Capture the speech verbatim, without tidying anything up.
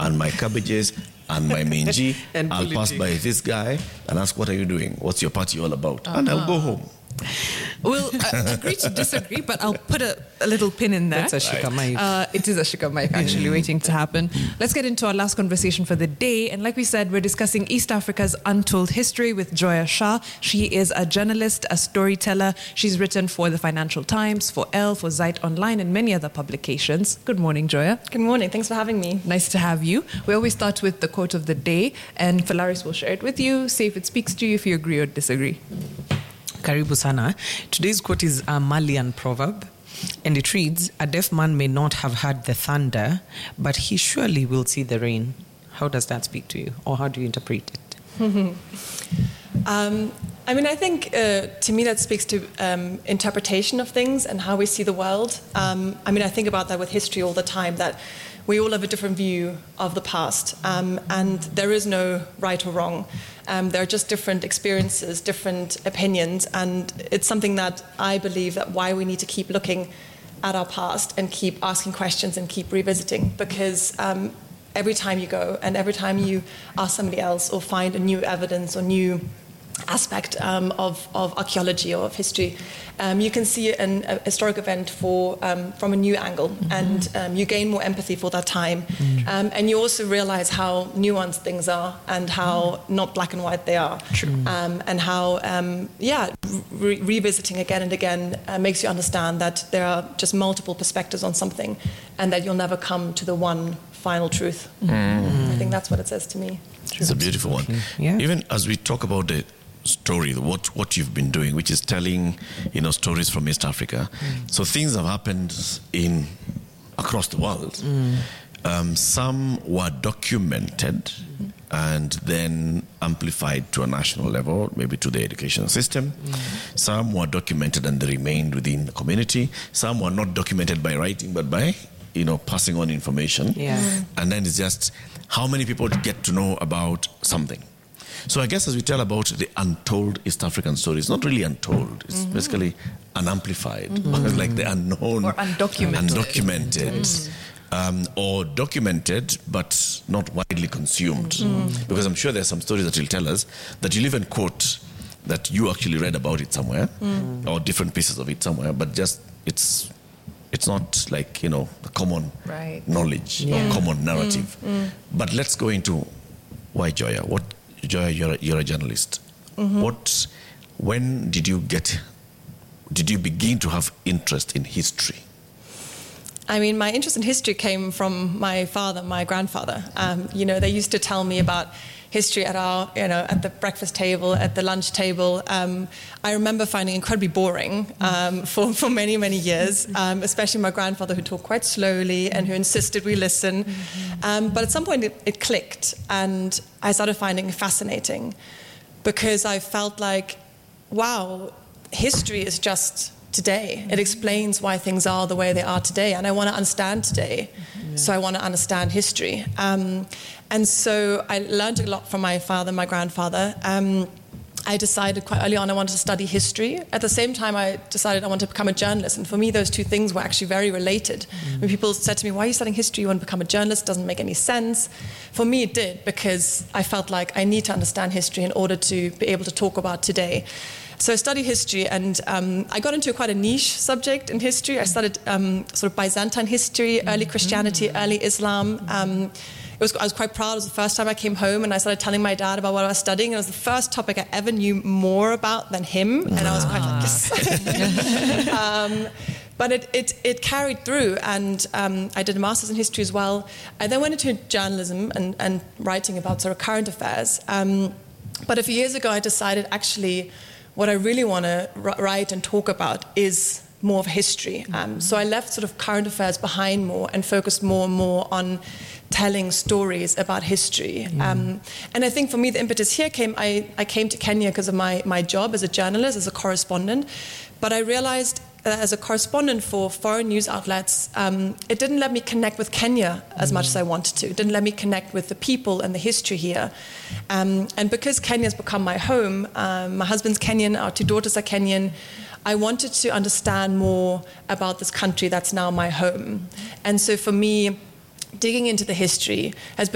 and my cabbages and my minji. And I'll pass by this guy and ask, what are you doing? What's your party all about? Uh-huh. And I'll go home. Well, I agree to disagree, but I'll put a, a little pin in there. That's a shikamai. Uh, it is a shikamai actually waiting to happen. Let's get into our last conversation for the day. And like we said, we're discussing East Africa's untold history with Joya Shah. She is a journalist, a storyteller. She's written for the Financial Times, for Elle, for Zeit Online, and many other publications. Good morning, Joya. Good morning. Thanks for having me. Nice to have you. We always start with the quote of the day, and Phalaris will share it with you. See if it speaks to you, if you agree or disagree. Karibu sana. Today's quote is a Malian proverb, and it reads, "A deaf man may not have heard the thunder, but he surely will see the rain." How does that speak to you, or how do you interpret it? um, I mean, I think uh, to me that speaks to um, interpretation of things and how we see the world. Um, I mean, I think about that with history all the time, that we all have a different view of the past, um, and there is no right or wrong. Um, there are just different experiences, different opinions, and it's something that I believe that why we need to keep looking at our past and keep asking questions and keep revisiting, because um, every time you go and every time you ask somebody else or find a new evidence or new aspect um, of, of archaeology or of history, um, you can see an, a historic event for, um, from a new angle, mm-hmm. and um, you gain more empathy for that time, mm-hmm. um, and you also realize how nuanced things are and how mm-hmm. not black and white they are, um, and how um, yeah re- revisiting again and again uh, makes you understand that there are just multiple perspectives on something and that you'll never come to the one final truth. Mm-hmm. I think that's what it says to me. It's a beautiful one. Yeah. Even as we talk about the story, what what you've been doing, which is telling, you know, stories from East Africa. Mm. So things have happened in across the world. Mm. Um, some were documented mm. and then amplified to a national level, maybe to the education system. Mm. Some were documented and they remained within the community. Some were not documented by writing, but by, you know, passing on information. Yeah. Mm. And then it's just how many people get to know about something. So I guess as we tell about the untold East African story, it's not really untold. It's mm-hmm. basically unamplified, mm-hmm. like the unknown. Or undocumented. Undocumented. Mm-hmm. Um, or documented, but not widely consumed. Mm-hmm. Because I'm sure there's some stories that you'll tell us that you'll even quote that you actually read about it somewhere, mm-hmm. or different pieces of it somewhere, but just it's it's not like, you know, the common right. knowledge, yeah. or common narrative. Mm-hmm. But let's go into why Joya. What Joya, you're a, you're a journalist. Mm-hmm. What, when did you get, did you begin to have interest in history? I mean, my interest in history came from my father, my grandfather. Um, you know, they used to tell me about history at our, you know, at the breakfast table, at the lunch table. Um, I remember finding it incredibly boring um, for, for many, many years, um, especially my grandfather, who talked quite slowly and who insisted we listen. Um, but at some point it, it clicked, and I started finding it fascinating, because I felt like, wow, history is just today. It explains why things are the way they are today, and I want to understand today. Yeah. So I want to understand history. Um, and so I learned a lot from my father, my grandfather. Um, I decided quite early on I wanted to study history. At the same time, I decided I wanted to become a journalist. And for me, those two things were actually very related. Mm. When people said to me, why are you studying history? You want to become a journalist? It doesn't make any sense. For me, it did, because I felt like I need to understand history in order to be able to talk about today. So I studied history, and um, I got into quite a niche subject in history. I studied um, sort of Byzantine history, early Christianity, early Islam. Um, it was, I was quite proud. It was the first time I came home, and I started telling my dad about what I was studying. It was the first topic I ever knew more about than him, and I was quite like, yes. um, But it, it, it carried through, and um, I did a master's in history as well. I then went into journalism and, and writing about sort of current affairs. Um, but a few years ago, I decided actually what I really want to write and talk about is more of history. Um, so I left sort of current affairs behind more and focused more and more on telling stories about history. Mm. Um, and I think for me, the impetus here came, I, I came to Kenya because of my, my job as a journalist, as a correspondent. But I realized that as a correspondent for foreign news outlets, um, it didn't let me connect with Kenya as mm. much as I wanted to. It didn't let me connect with the people and the history here. Um, and because Kenya has become my home, um, my husband's Kenyan, our two daughters are Kenyan, I wanted to understand more about this country that's now my home. And so for me, digging into the history has been